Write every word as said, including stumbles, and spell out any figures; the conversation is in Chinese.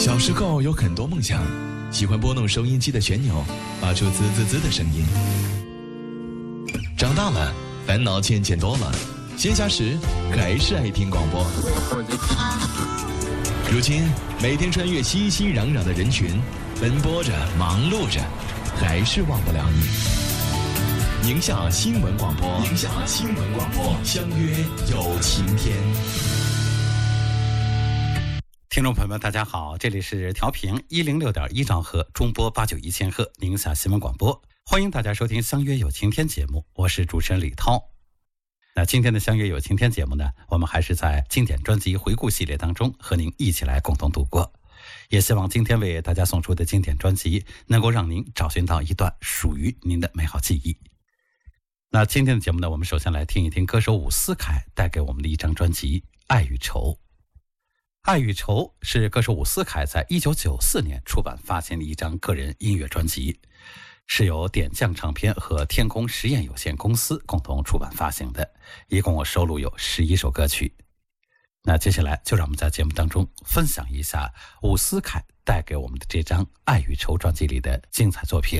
小时候有很多梦想，喜欢拨弄收音机的旋钮，发出滋滋滋的声音。长大了，烦恼渐渐多了，闲暇时还是爱听广播。如今，每天穿越熙熙攘攘的人群，奔波着，忙碌着，还是忘不了你。宁夏新闻广播，宁夏新闻广播，相约有晴天。 听众朋友们，大家好，这里是调频一零六点一兆赫，中波八九一千赫，宁夏新闻广播，欢迎大家收听《相约有晴天》节目，我是主持人李涛。那今天的《相约有晴天》节目呢，我们还是在经典专辑回顾系列当中和您一起来共同度过，也希望今天为大家送出的经典专辑能够让您找寻到一段属于您的美好记忆。那今天的节目呢，我们首先来听一听歌手伍思凯带给我们的一张专辑《爱与愁》。爱与愁是歌手伍思凯在一九九四年出版发行的一张个人音乐专辑，是由点将唱片和天空实验有限公司共同出版发行的，一共收录有十一首歌曲。那接下来就让我们在节目当中分享一下伍思凯带给我们的这张《爱与愁》专辑里的精彩作品。